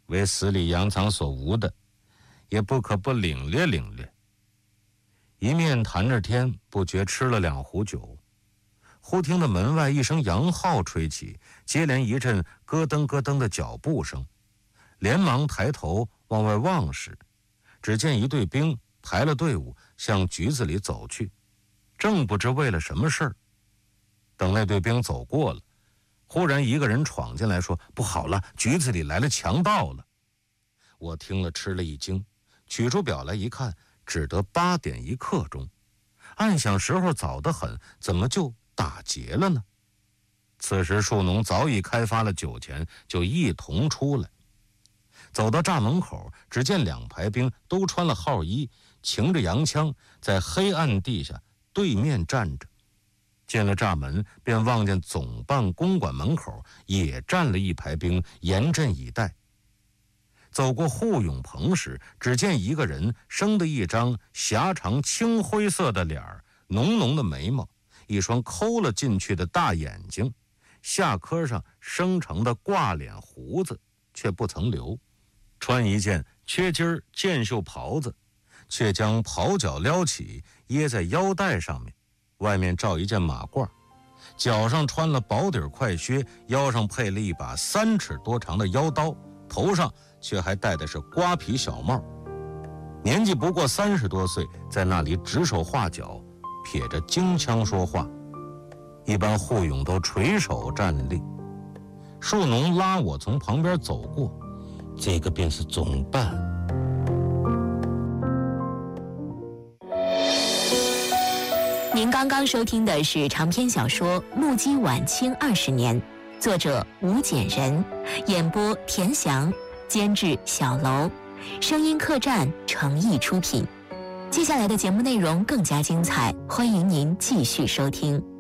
为十里洋场所无的，也不可不领略领略。一面谈着天，不觉吃了2壶酒，忽听得门外一声洋号吹起，接连一阵咯噔咯噔的脚步声，连忙抬头往外望时，只见一队兵排了队伍向局子里走去，正不知为了什么事儿。等那队兵走过了，忽然一个人闯进来说：“不好了，局子里来了强盗了。”我听了吃了一惊，取出表来一看，只得8点1刻钟。暗想时候早得很，怎么就打劫了呢？此时树农早已开发了酒钱，就一同出来。走到栅门口，只见2排兵都穿了号衣，擎着洋枪，在黑暗地下对面站着。进了栅门，便望见总办公馆门口也站了1排兵，严阵以待。走过护勇棚时，只见一个人生的一张狭长青灰色的脸儿，浓浓的眉毛，一双抠了进去的大眼睛，下颏上生成的挂脸胡子却不曾留，穿一件缺襟箭袖袍子，却将袍角撩起掖在腰带上面，外面罩一件马褂，脚上穿了薄底快靴，腰上配了一把3尺多长的腰刀，头上却还戴的是瓜皮小帽。年纪不过30多岁，在那里指手画脚，撇着京腔说话。一般护勇都垂手站立。树农拉我从旁边走过，这个便是总办。 您刚刚收听的是长篇小说《目击晚清20年》，作者吴简人，演播田翔，监制小楼，声音客栈诚意出品。接下来的节目内容更加精彩，欢迎您继续收听。